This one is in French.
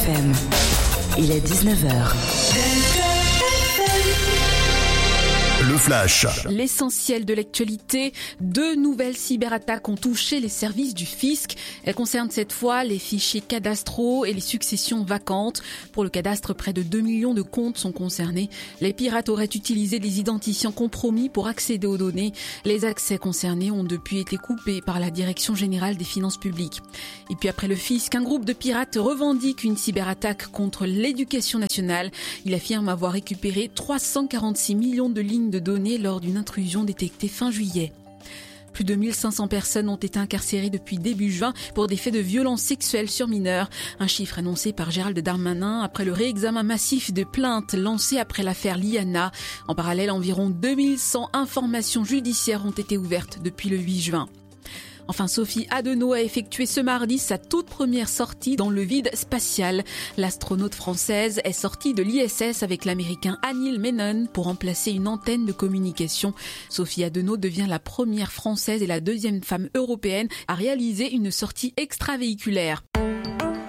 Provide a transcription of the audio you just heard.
FM. Il est 19h. Le Flash. L'essentiel de l'actualité, 2 nouvelles cyberattaques ont touché les services du fisc. Elles concernent cette fois les fichiers cadastraux et les successions vacantes. Pour le cadastre, près de 2 millions de comptes sont concernés. Les pirates auraient utilisé des identifiants compromis pour accéder aux données. Les accès concernés ont depuis été coupés par la Direction générale des finances publiques. Et puis après le fisc, un groupe de pirates revendique une cyberattaque contre l'éducation nationale. Il affirme avoir récupéré 346 millions de lignes de données lors d'une intrusion détectée fin juillet. Plus de 1500 personnes ont été incarcérées depuis début juin pour des faits de violences sexuelles sur mineurs. Un chiffre annoncé par Gérald Darmanin après le réexamen massif de plaintes lancées après l'affaire Liana. En parallèle, environ 2100 informations judiciaires ont été ouvertes depuis le 8 juin. Enfin, Sophie Adenau a effectué ce mardi sa toute première sortie dans le vide spatial. L'astronaute française est sortie de l'ISS avec l'américain Anil Menon pour remplacer une antenne de communication. Sophie Adenau devient la première française et la 2e femme européenne à réaliser une sortie extravéhiculaire.